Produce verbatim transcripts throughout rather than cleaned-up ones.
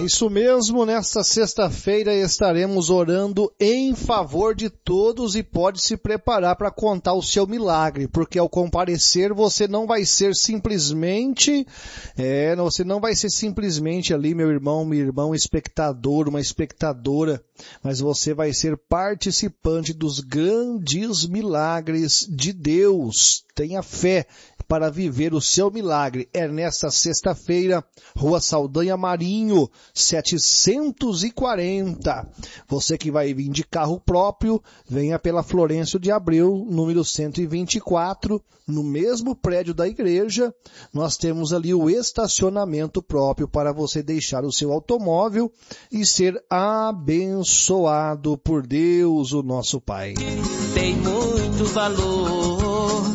isso mesmo, nesta sexta-feira estaremos orando em favor de todos e pode se preparar para contar o seu milagre, porque ao comparecer você não vai ser simplesmente, é, você não vai ser simplesmente ali, meu irmão, meu irmão, espectador, uma espectadora, mas você vai ser participante dos grandes milagres de Deus. Tenha fé para viver o seu milagre. É nesta sexta-feira, Rua Saldanha Marinho, setecentos e quarenta. Você que vai vir de carro próprio, venha pela Florencio de Abreu, número cento e vinte e quatro, no mesmo prédio da igreja. Nós temos ali o estacionamento próprio para você deixar o seu automóvel e ser abençoado por Deus, o nosso Pai. Tem muito valor.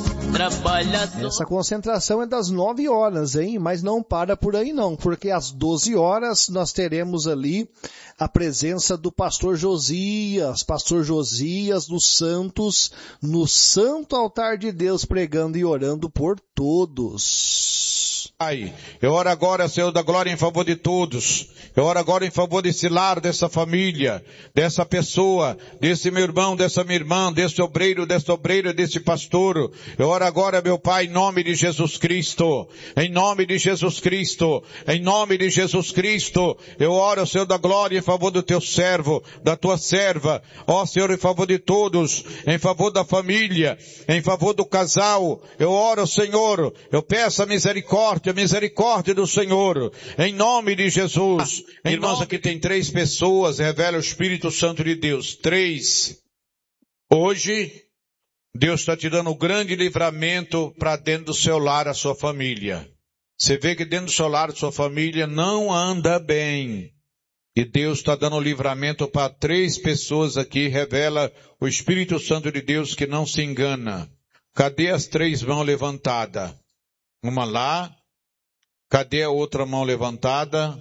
Essa concentração é das nove horas, hein? Mas não para por aí não, porque às doze horas nós teremos ali a presença do pastor Josias, pastor Josias dos Santos, no Santo Altar de Deus, pregando e orando por todos. Pai, eu oro agora, Senhor da glória, em favor de todos. Eu oro agora em favor desse lar, dessa família, dessa pessoa, desse meu irmão, dessa minha irmã, desse obreiro, dessa obreira, desse pastor. Eu oro agora, meu Pai, em nome de Jesus Cristo. Em nome de Jesus Cristo. Em nome de Jesus Cristo. Eu oro, Senhor da glória, em favor do teu servo, da tua serva. Ó, Senhor, em favor de todos. Em favor da família. Em favor do casal. Eu oro, Senhor. Eu peço a misericórdia, a misericórdia do Senhor. Em nome de Jesus. Em Irmãos, nome... aqui tem três pessoas, revela o Espírito Santo de Deus. Três. Hoje, Deus está te dando um grande livramento para dentro do seu lar, a sua família. Você vê que dentro do seu lar, a sua família não anda bem. E Deus está dando um livramento para três pessoas aqui, revela o Espírito Santo de Deus que não se engana. Cadê as três mãos levantadas? Uma lá. Cadê a outra mão levantada?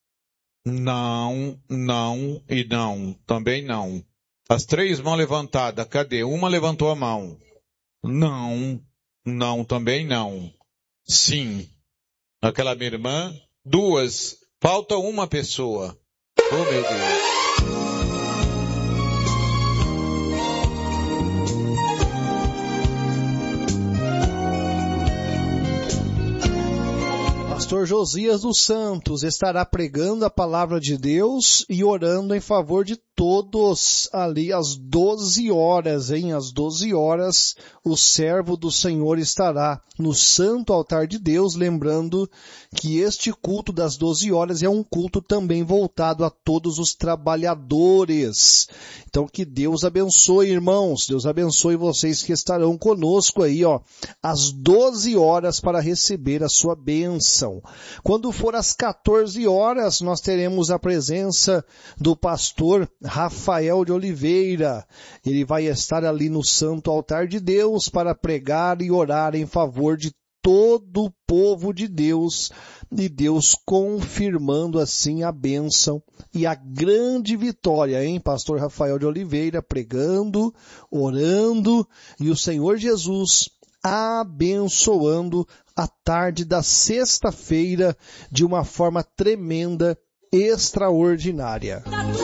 Não, não e não. Também não. As três mãos levantadas, cadê? Uma levantou a mão. Não, não, também não. Sim. Aquela minha irmã, duas. Falta uma pessoa. Oh, meu Deus. Pastor Josias dos Santos estará pregando a palavra de Deus e orando em favor de todos ali às doze horas, hein? Às doze horas, o servo do Senhor estará no Santo Altar de Deus, lembrando que este culto das doze horas é um culto também voltado a todos os trabalhadores. Então que Deus abençoe, irmãos, Deus abençoe vocês que estarão conosco aí, ó, às doze horas para receber a sua bênção. Quando for às quatorze horas, nós teremos a presença do pastor Rafael de Oliveira. Ele vai estar ali no Santo Altar de Deus para pregar e orar em favor de todo o povo de Deus, e Deus confirmando assim a bênção e a grande vitória, hein? Pastor Rafael de Oliveira pregando, orando, e o Senhor Jesus abençoando a tarde da sexta-feira de uma forma tremenda, extraordinária.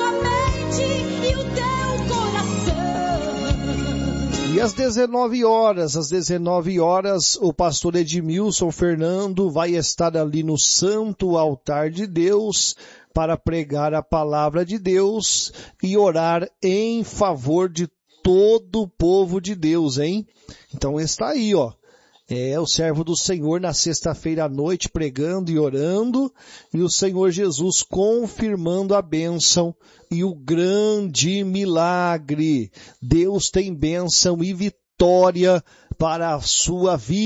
E às dezenove horas, às dezenove horas, o pastor Edmilson Fernando vai estar ali no Santo Altar de Deus para pregar a palavra de Deus e orar em favor de todo o povo de Deus, hein? Então está aí, ó. É o servo do Senhor na sexta-feira à noite pregando e orando, e o Senhor Jesus confirmando a bênção e o grande milagre. Deus tem bênção e vitória para a sua vida.